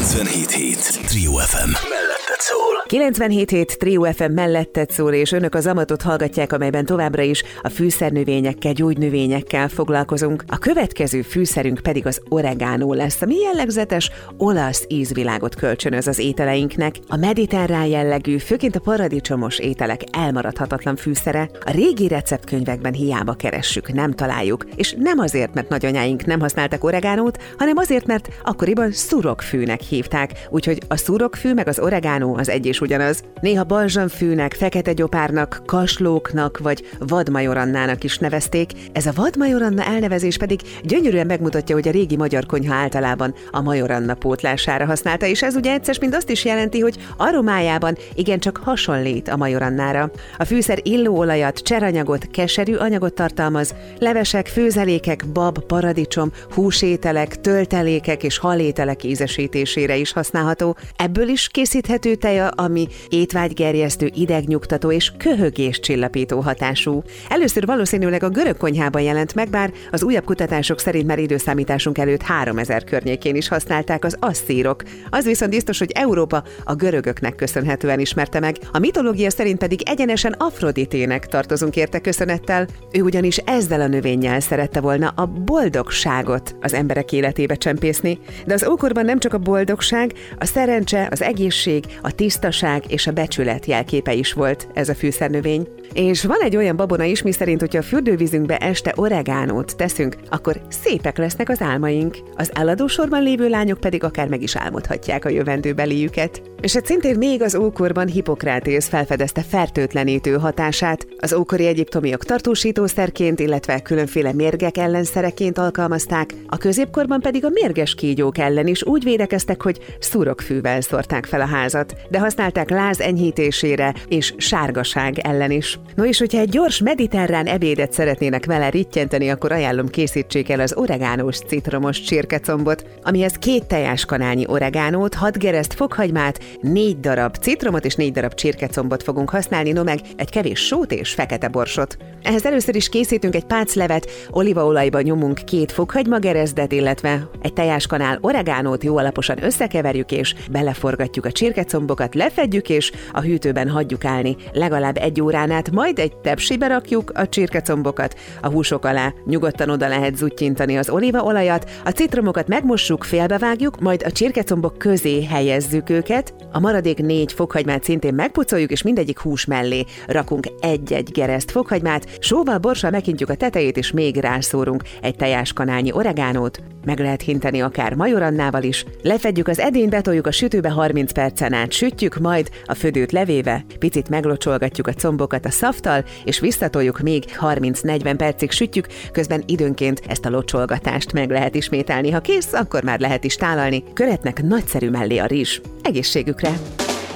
97.7 Trio FM melletted szól. 97.7 Trio FM melletted szól, és önök az Amatot hallgatják, amelyben továbbra is a fűszernövényekkel, gyógynövényekkel foglalkozunk. A következő fűszerünk pedig az oregánó lesz, ami jellegzetes olasz ízvilágot kölcsönöz az ételeinknek. A mediterrán jellegű, főként a paradicsomos ételek elmaradhatatlan fűszere. A régi receptkönyvekben hiába keressük, nem találjuk. És nem azért, mert nagyanyáink nem használtak oregánót, hanem azért, mert akkoriban szurokfűnek hívták. Úgyhogy a szurokfű meg az oregánó az egy és ugyanaz. Néha balzsamfűnek, fekete gyopárnak, kaslóknak vagy vadmajorannának is nevezték. Ez a vadmajoranna elnevezés pedig gyönyörűen megmutatja, hogy a régi magyar konyha általában a majoranna pótlására használta, és ez ugye egyszer mind azt is jelenti, hogy aromájában igencsak hasonlít a majorannára. A fűszer illóolajat, cseranyagot, keserű anyagot tartalmaz, levesek, főzelékek, bab, paradicsom, húsételek, töltelékek és halételek ízesítésére is használható. Ebből is készíthető teja, ami étvágygerjesztő, idegnyugtató és köhögéscsillapító hatású. Először valószínűleg a görög konyhában jelent meg, bár az újabb kutatások szerint már időszámításunk előtt 3000 környékén is használták az asszírok. Az viszont biztos, hogy Európa a görögöknek köszönhetően ismerte meg, a mitológia szerint pedig egyenesen Afroditének tartozunk érte köszönettel. Ő ugyanis ezzel a növényel szerette volna a boldogságot az emberek életébe csempészni. De az ókorban nem csak a boldogság, a szerencse, az egészség, a tisztaság és a becsület jelképe is volt ez a fűszernövény. És van egy olyan babona is, miszerint, hogyha a fürdővízünkbe este oregánót teszünk, akkor szépek lesznek az álmaink. Az eladósorban lévő lányok pedig akár meg is álmodhatják a jövendőbeliüket. És hát szintén még az ókorban Hippokratész felfedezte fertőtlenítő hatását. Az ókori egyiptomiak tartósítószerként, illetve különféle mérgek ellenszereként alkalmazták, a középkorban pedig a mérges kígyók ellen is úgy védekeztek, hogy szurokfűvel szórták fel a házat, de használták láz enyhítésére és sárgaság ellen is. No és hogyha egy gyors mediterrán ebédet szeretnének vele rittyenteni, akkor ajánlom, készítsék el az oregánós citromos csirkecombot, amihez 2 tejáskanálnyi oregánót, 6 gereszt fokhagymát, 4 darab citromot és 4 darab csirkecombot fogunk használni, no meg egy kevés sót és fekete borsot. Ehhez először is készítünk egy páclevet, olívaolajba nyomunk 2 fokhagymageresztet, illetve egy tejáskanál oregánót jó alaposan összekeverjük és beleforgatjuk a csirkecombokat, lefedjük és a hűtőben hagyjuk állni legalább 1 órán át, majd egy tepsibe rakjuk a csirkecombokat, a húsok alá nyugodtan oda lehet zuttyintani az olívaolajat, a citromokat megmossuk, félbevágjuk, majd a csirkecombok közé helyezzük őket, a maradék 4 fokhagymát szintén megpucoljuk, és mindegyik hús mellé rakunk 1-1 gereszt fokhagymát, sóval, borssal meghintjük a tetejét, és még rászórunk egy tejáskanálnyi oregánót, meg lehet hinteni akár majorannával is, lefedjük az edényt, betoljuk a sütőbe, 30 percen át sütjük, majd a födőt levéve picit meglocsolgatjuk a combokat a szafttal, és visszatoljuk, még 30-40 percig sütjük, közben időnként ezt a locsolgatást meg lehet ismételni. Ha kész, akkor már lehet is tálalni. Követnek nagyszerű mellé a rizs. Egészségükre!